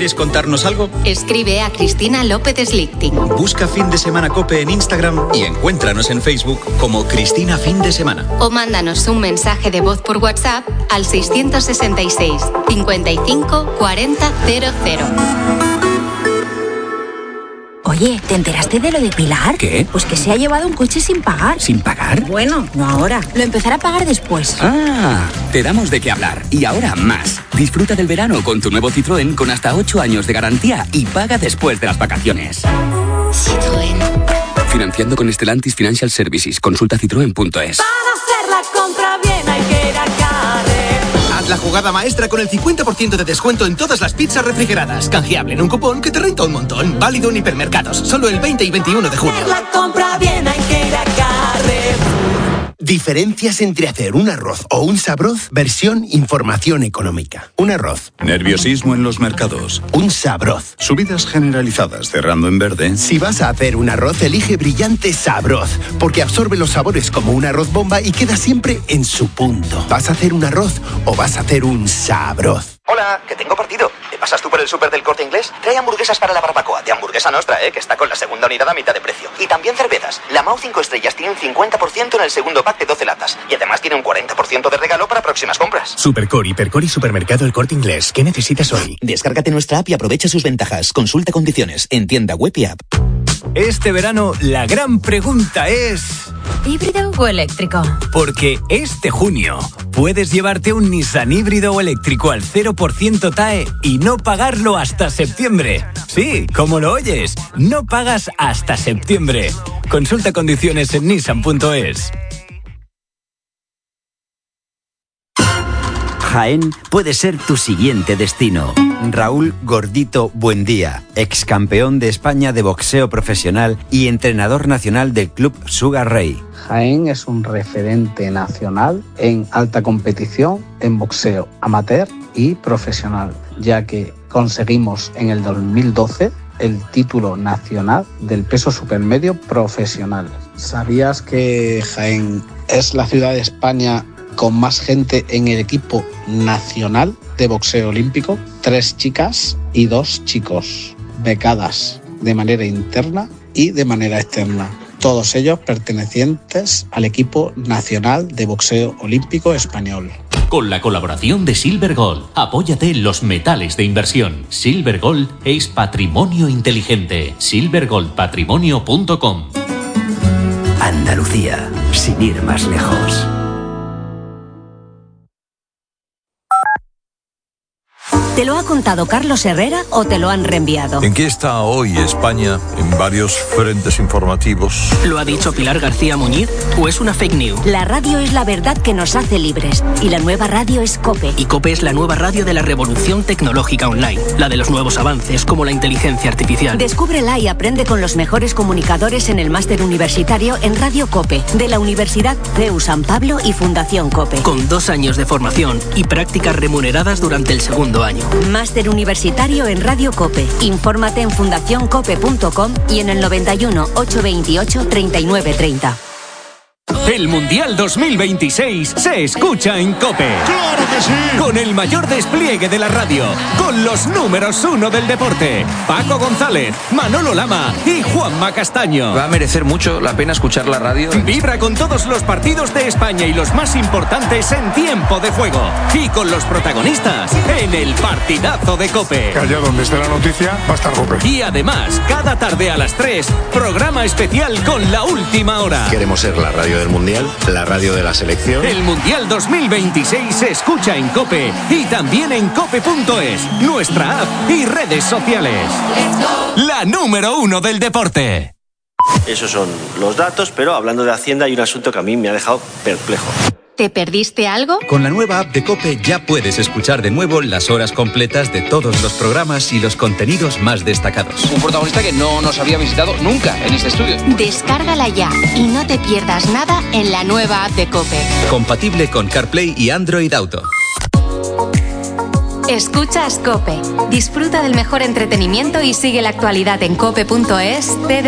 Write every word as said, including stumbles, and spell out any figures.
¿Quieres contarnos algo? Escribe a Cristina López Slichting. Busca Fin de Semana COPE en Instagram y encuéntranos en Facebook como Cristina Fin de Semana. O mándanos un mensaje de voz por WhatsApp al seiscientos sesenta y seis, cincuenta y cinco, cuarenta, cero cero. Oye, ¿te enteraste de lo de Pilar? ¿Qué? Pues que se ha llevado un coche sin pagar. ¿Sin pagar? Bueno, no ahora. Lo empezará a pagar después. Ah, te damos de qué hablar. Y ahora más. Disfruta del verano con tu nuevo Citroën con hasta ocho años de garantía y paga después de las vacaciones. Citroën. Financiando con Stellantis Financial Services. Consulta citroen punto es. Para hacer la compra bien hay que ir a Carrer. Haz la jugada maestra con el cincuenta por ciento de descuento en todas las pizzas refrigeradas. Canjeable en un cupón que te renta un montón. Válido en hipermercados. Solo el veinte y veintiuno de junio. Hacer la compra bien hay que ir a Carrer. Diferencias entre hacer un arroz o un sabroz, versión información económica. Un arroz. Nerviosismo en los mercados. Un sabroz. Subidas generalizadas cerrando en verde. Si vas a hacer un arroz, elige Brillante Sabroz, porque absorbe los sabores como un arroz bomba y queda siempre en su punto. ¿Vas a hacer un arroz o vas a hacer un sabroz? Hola, que tengo partido. ¿Te pasas tú por el súper del Corte Inglés? Trae hamburguesas para la barbacoa, de Hamburguesa Nostra, ¿eh? Que está con la segunda unidad a mitad de precio. Y también cervezas. La Mau cinco estrellas tiene un cincuenta por ciento en el segundo pack de doce latas. Y además tiene un cuarenta por ciento de regalo para próximas compras. Supercor, Hipercor y Supermercado El Corte Inglés. ¿Qué necesitas hoy? Descárgate nuestra app y aprovecha sus ventajas. Consulta condiciones en tienda web y app. Este verano, la gran pregunta es... ¿híbrido o eléctrico? Porque este junio puedes llevarte un Nissan híbrido o eléctrico al cero por ciento T A E y no pagarlo hasta septiembre. Sí, como lo oyes, no pagas hasta septiembre. Consulta condiciones en nissan punto es. Jaén puede ser tu siguiente destino. Raúl Gordito Buendía, ex campeón de España de boxeo profesional y entrenador nacional del club Sugar Ray. Jaén es un referente nacional en alta competición en boxeo amateur y profesional, ya que conseguimos en el dos mil doce el título nacional del peso supermedio profesional. ¿Sabías que Jaén es la ciudad de España con más gente en el equipo nacional de boxeo olímpico? Tres chicas y dos chicos, becadas de manera interna y de manera externa. Todos ellos pertenecientes al equipo nacional de boxeo olímpico español. Con la colaboración de Silver Gold, apóyate en los metales de inversión. Silver Gold es patrimonio inteligente. silver gold patrimonio punto com. Andalucía, sin ir más lejos. ¿Te lo ha contado Carlos Herrera o te lo han reenviado? ¿En qué está hoy España en varios frentes informativos? ¿Lo ha dicho Pilar García Muñiz o es una fake news? La radio es la verdad que nos hace libres y la nueva radio es COPE. Y COPE es la nueva radio de la revolución tecnológica online, la de los nuevos avances como la inteligencia artificial. Descúbrela y aprende con los mejores comunicadores en el máster universitario en Radio COPE de la Universidad C E U San Pablo y Fundación COPE. Con dos años de formación y prácticas remuneradas durante el segundo año. Máster universitario en Radio COPE. Infórmate en fundación cope punto com y en el noventa y uno, ochocientos veintiocho, treinta y nueve treinta. El Mundial dos mil veintiséis se escucha en COPE. ¡Claro que sí! Con el mayor despliegue de la radio, con los números uno del deporte, Paco González, Manolo Lama y Juanma Castaño. Va a merecer mucho la pena escuchar la radio. Vibra con todos los partidos de España y los más importantes en tiempo de juego. Y con los protagonistas en el partidazo de COPE. Que allá donde esté la noticia va a estar COPE. Y además, cada tarde a las tres, programa especial con la última hora. Queremos ser la radio del Mundial, la radio de la selección. El Mundial dos mil veintiséis se escucha en COPE y también en cope punto es, nuestra app y redes sociales. La número uno del deporte. Esos son los datos, pero hablando de Hacienda hay un asunto que a mí me ha dejado perplejo. ¿Te perdiste algo? Con la nueva app de COPE ya puedes escuchar de nuevo las horas completas de todos los programas y los contenidos más destacados. Un protagonista que no nos había visitado nunca en este estudio. Descárgala ya y no te pierdas nada en la nueva app de COPE. Compatible con CarPlay y Android Auto. Escuchas COPE. Disfruta del mejor entretenimiento y sigue la actualidad en cope punto es.